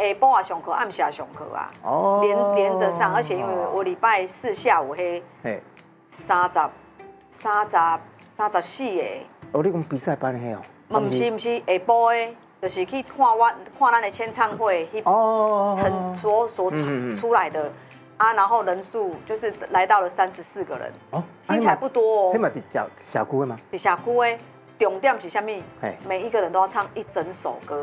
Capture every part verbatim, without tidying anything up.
晡啊上课，暗时也上课啊， 哦， 连连着上，而且因为我礼拜四下午嘿， 嘿， 三十、三十、三十四个。 哦，你讲比赛班的嘿哦？ 唔是唔是，下晡的，就是去看我看咱的签唱会，去哦， 成所所出来的啊，然后人数就是来到了三十四个人，哦，听起来不多哦。 那嘛伫社社区的吗？ 伫社区的，重点是啥物？ 嘿， 每一个人都要唱一整首歌。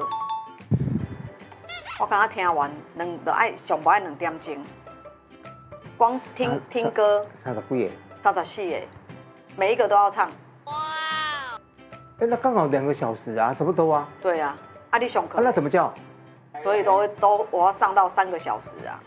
我刚刚听完，两就爱上不爱两点钟，光听听歌， 三十几个， 三十四个，每一个都要唱。哇！ 哎，那刚好两个小时啊，差不多啊。 对啊，啊你上课？ 那怎么叫？ 所以都都我要上到三个小时啊。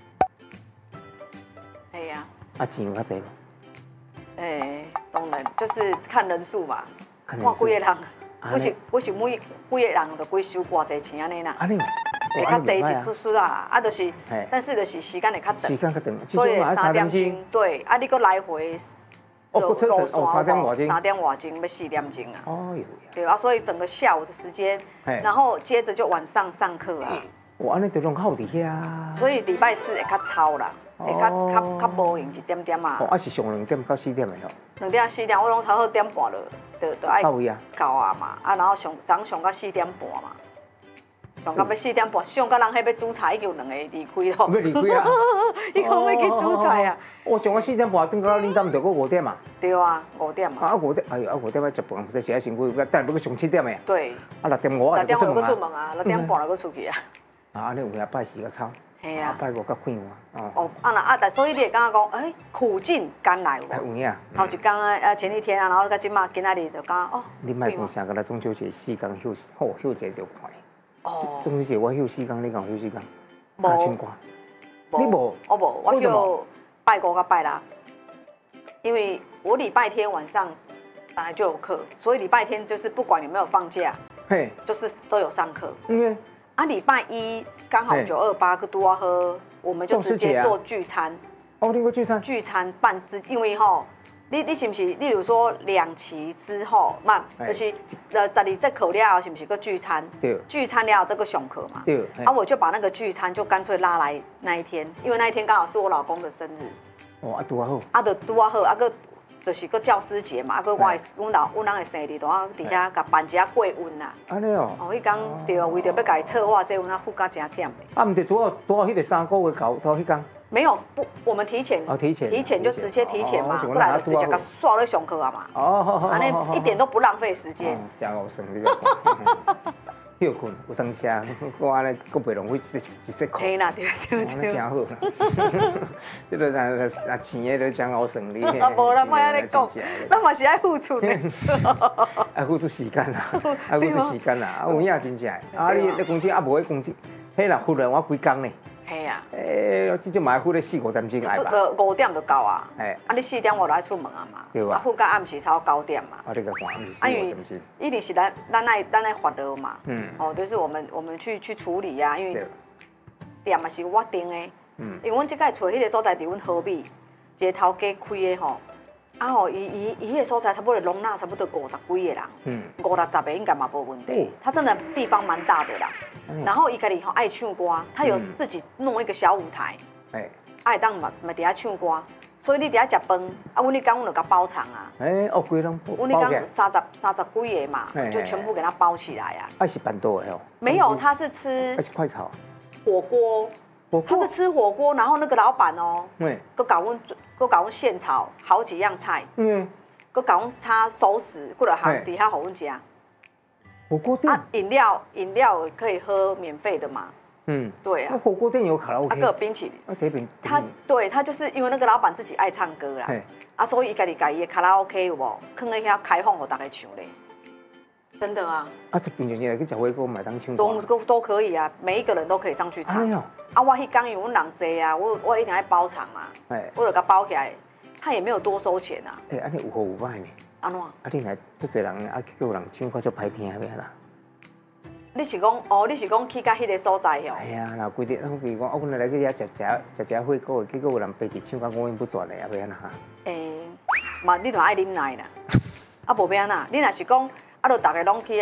哎呀。 啊，钱有较济吗？ 哎，当然就是看人数嘛，看几个人。我是我是每几个人就几收偌济钱安尼啦。 安尼。 会较济一出出啊，啊，就是，但是就是时间会较长， 时间较长， 所以三点钟，对，啊，你搁来回， 哦，路路三点外钟， 三点外钟要四点钟啊， 哦哟， 对啊，所以整个下午的时间，然后接着就晚上上课啊， 哇，安尼就拢好伫遐， 所以礼拜四会较操啦，会较较较无用一点点啊， 哦，啊是上两点到四点的吼， 两点四点，我拢差不多点半了，就就爱到位啊， 到啊嘛，啊，然后上早上到四点半嘛。上到要四点半，上到人迄要煮菜，已经有两个离开咯。 要离开啊！ 伊讲要去煮菜啊！ 我上到四点半，等到恁站就搁五点嘛。 对啊，五点嘛。 啊五点，哎呦啊五点要食饭，不使食辛苦，等要上七点的。 对。 啊六点五六点我要出门啊，六点半就搁出去啊。 啊，安尼有影拜四个操。系啊。拜五较快活。 哦，啊那啊，但所以你会感觉讲，哎，苦尽甘来无？ 有影。 头一天啊，啊前一天啊，然后到今嘛，今仔日就讲哦。 你莫讲啥个啦，中秋节四天休息，好休节就快。 哦， 中秋节我休四天，你讲休四天， 打唱歌。你无？ 我无，我休拜五跟拜六，因为我礼拜天晚上本来就有课，所以礼拜天就是不管有没有放假，嘿，就是都有上课。嗯，啊，礼拜一刚好九二八个多啊喝，我们就直接做聚餐。 哦，你个聚餐？ 聚餐办之，因为吼。你你是不是？例如说两期之后，嘛，就是呃，十二节课了，是不是个聚餐？ 对。 聚餐了这个上课嘛。 对。 啊，我就把那个聚餐就干脆拉来那一天，因为那一天刚好是我老公的生日。 哦，啊，拄啊好。 啊，就拄啊好，啊个就是个教师节嘛，啊个我的阮老阮人的生日，就啊底下甲办一下过温啦。 安尼哦。 哦，迄天对，为着要甲伊策划这，阮啊付甲真忝的。 啊，毋是拄好拄好迄个三个月搞到迄天。 没有不，我们提前哦，提前提前就直接提前嘛，不然就直接给刷在上课啊嘛。哦，啊，那一点都不浪费时间。 真好算，你休困有当车，我安尼佫袂浪费一一节课。 嘿啦，对对对。 真好啦，这个若若钱的都真好算你。 啊，无啦，莫安尼讲，咱嘛是爱付出的。 爱付出时间啦，爱付出时间啦，啊有影真正。啊，你你工资啊无迄工资，迄若付了我几工呢？系啊，诶，即种嘛付咧四五点钟来吧。 五五点就到啊。哎，啊，你四点我就爱出门啊嘛。对吧？啊，付到暗时差不多九点嘛。啊，这个看暗时四五点钟。一定是咱咱爱咱爱发的嘛。嗯。哦，就是我们我们去去处理呀，因为店嘛是我定的。嗯。因为阮即摆找迄个所在伫阮河边，一个头家开的吼，啊吼，伊伊伊迄个所在差不多容纳差不多五十几个人。嗯。五六十个应该嘛无问题。他真的地方蛮大的啦。然后伊家己吼爱唱歌，他有自己弄一个小舞台，哎，爱当嘛嘛伫遐唱歌，所以你伫遐食饭，啊，阮你讲阮就甲包场啊，哎，哦，规拢包。阮你讲三十三十几个嘛，就全部给他包起来啊。爱是办桌的哦？没有，他是吃。还是快炒。火锅。火锅。他是吃火锅，然后那个老板哦，嗯，佮搞阮佮搞阮现炒好几样菜，嗯，佮搞阮炒熟食，过来行底下互阮食。火锅店啊，饮料饮料可以喝免费的嘛？嗯，对啊。那火锅店有卡拉 OK， 啊，个冰淇淋。啊，铁饼。他对他就是因为那个老板自己爱唱歌啦，啊，所以伊家己家己的卡拉 OK 有无？放在遐开放，互大家唱嘞。真的啊。啊，是平常时来去食火锅买当唱歌。都都可以啊，每一个人都可以上去唱。哎呦。啊，我迄天因为阮人济啊，我我一定爱包场嘛，哎，我就甲包起来，他也没有多收钱啊。哎，安尼有好有歹呢。安怎？啊，你来足侪人啊，叫人唱歌足歹听要啦。你是讲哦？你是讲去到迄个所在哦？系啊，那规日，比如讲，我阮来去遐食食食食火锅，结果有人爬起唱歌五音不全的，要安怎哈？诶，嘛，你著爱啉奶啦，啊，无要安怎？你若是讲，啊，著逐个拢去